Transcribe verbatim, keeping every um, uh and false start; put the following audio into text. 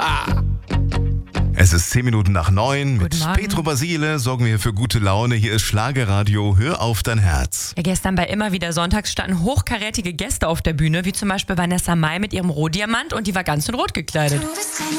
Es ist zehn Minuten nach neun. Mit Guten Morgen. Petro Basile sorgen wir für gute Laune. Hier ist Schlagerradio. Hör auf dein Herz. Ja, gestern bei Immer wieder Sonntags standen hochkarätige Gäste auf der Bühne, wie zum Beispiel Vanessa Mai mit ihrem Rohdiamant, und die war ganz in Rot gekleidet.